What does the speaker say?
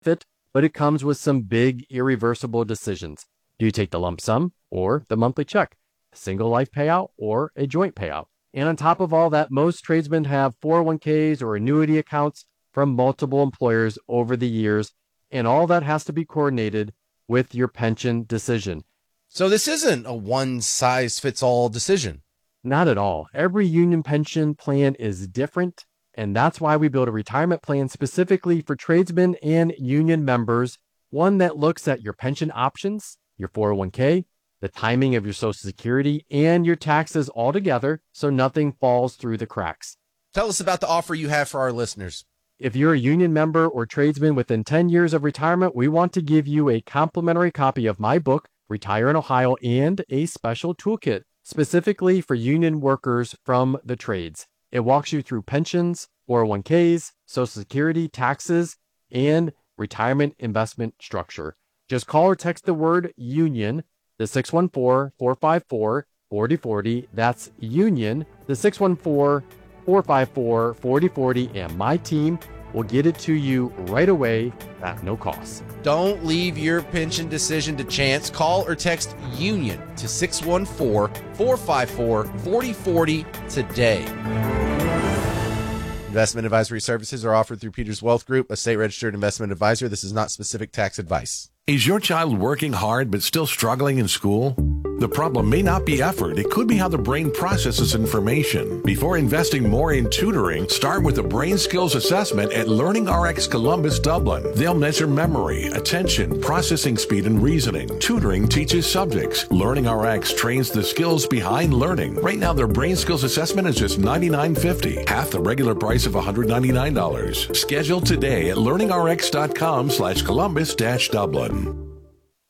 benefit, but it comes with some big irreversible decisions. Do you take the lump sum or the monthly check, a single life payout or a joint payout? And on top of all that, most tradesmen have 401ks or annuity accounts from multiple employers over the years, and all that has to be coordinated with your pension decision. So this isn't a one-size-fits-all decision. Not at all. Every union pension plan is different, and that's why we build a retirement plan specifically for tradesmen and union members, one that looks at your pension options, your 401k, the timing of your Social Security, and your taxes all together so nothing falls through the cracks. Tell us about the offer you have for our listeners. If you're a union member or tradesman within 10 years of retirement, we want to give you a complimentary copy of my book, Retire in Ohio, and a special toolkit specifically for union workers from the trades. It walks you through pensions, 401ks, Social Security, taxes, and retirement investment structure. Just call or text the word union, the 614-454-4040. That's union, the 614-454-4040, and my team will get it to you right away at no cost. Don't leave your pension decision to chance. Call or text union to 614-454-4040 today. Investment advisory services are offered through Peters Wealth Group, a state-registered investment advisor. This is not specific tax advice. Is your child working hard but still struggling in school? The problem may not be effort. It could be how the brain processes information. Before investing more in tutoring, start with a brain skills assessment at LearningRx Columbus, Dublin. They'll measure memory, attention, processing speed, and reasoning. Tutoring teaches subjects. LearningRx trains the skills behind learning. Right now, their brain skills assessment is just $99.50, half the regular price of $199. Schedule today at learningrx.com/Columbus-Dublin.